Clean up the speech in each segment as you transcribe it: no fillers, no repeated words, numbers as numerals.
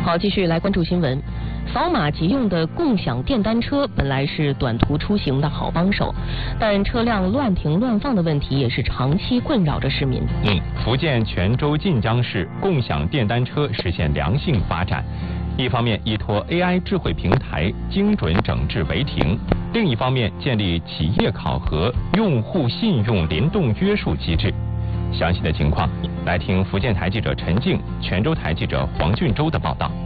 好，继续来关注新闻。扫码即用的共享电单车本来是短途出行的好帮手，但车辆乱停乱放的问题也是长期困扰着市民。 福建泉州晋江市共享电单车实现良性发展，一方面依托 AI 智慧平台精准整治违停，另一方面建立企业考核、用户信用联动约束机制。详细的情况，来听福建台记者陈静、泉州台记者黄俊洲的报道。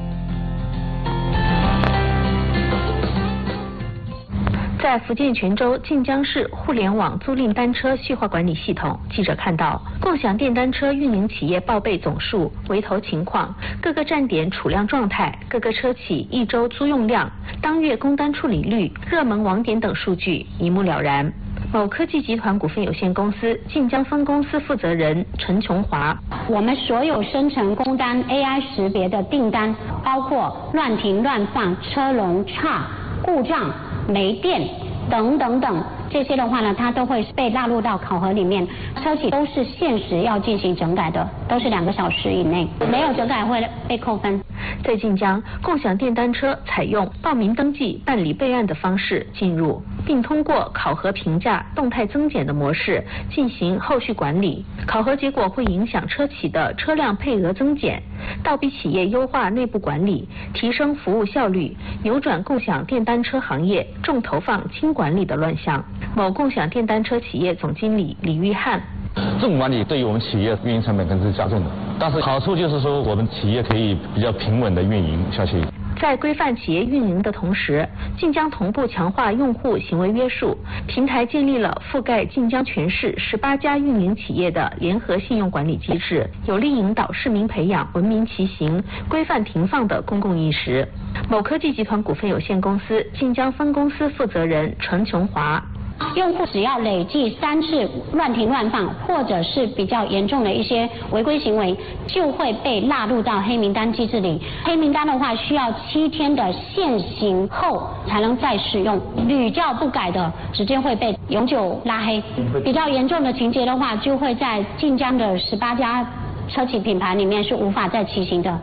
在福建泉州晋江市互联网租赁单车序号管理系统，记者看到共享电单车运营企业报备总数、围投情况、各个站点储量状态、各个车企一周租用量、当月工单处理率、热门网点等数据一目了然。某科技集团股份有限公司晋江分公司负责人陈琼华： 我们所有生成工单 AI 识别的订单，包括乱停乱放、车龙差、故障、没电等等等，这些的话呢，它都会被纳入到考核里面。车企都是限时要进行整改的，都是2个小时以内，没有整改会被扣分。 在晋江，共享电单车采用报名登记、办理备案的方式进入，并通过考核评价、动态增减的模式进行后续管理。考核结果会影响车企的车辆配额增减，倒逼企业优化内部管理，提升服务效率，扭转共享电单车行业重投放轻管理的乱象。某共享电单车企业总经理李玉汉： 重管理对于我们企业运营成本可能是加重的，但是好处就是说我们企业可以比较平稳的运营下去。 在规范企业运营的同时，晋江同步强化用户行为约束，平台建立了覆盖晋江全市18家运营企业的联合信用管理机制，有力引导市民培养文明骑行、规范停放的公共意识。某科技集团股份有限公司晋江分公司负责人陈琼华： 用户只要累计3次乱停乱放，或者是比较严重的一些违规行为，就会被纳入到黑名单机制里。黑名单的话，需要7天的限行后才能再使用，屡教不改的，直接会被永久拉黑。比较严重的情节的话，就会在晋江的18家车企品牌里面是无法再骑行的。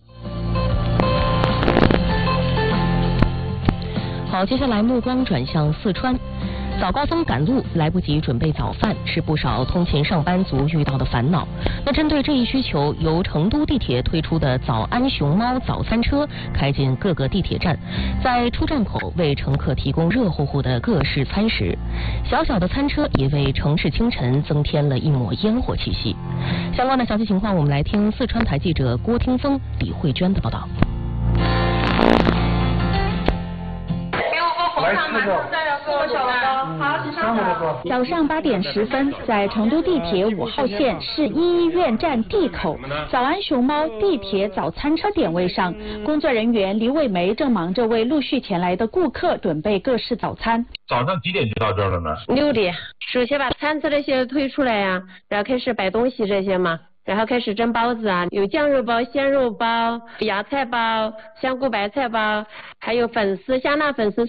好，接下来目光转向四川。早高峰赶路，来不及准备早饭，是不少通勤上班族遇到的烦恼。那针对这一需求，由成都地铁推出的早安熊猫早餐车开进各个地铁站，在出站口为乘客提供热乎乎的各式餐食。小小的餐车也为城市清晨增添了一抹烟火气息。相关的详细情况，我们来听四川台记者郭听峰、李慧娟的报道。 早上8点10分，在成都地铁5号线市一医院站 D 口，早安熊猫地铁早餐车点位上，工作人员李伟梅正忙着为陆续前来的顾客准备各式早餐。 早上几点就到这儿了呢 ？6点，首先把餐车那些推出来呀，然后开始摆东西这些嘛。然后开始蒸包子啊，有酱肉包、鲜肉包、芽菜包、香菇白菜包，还有粉丝、香辣粉丝。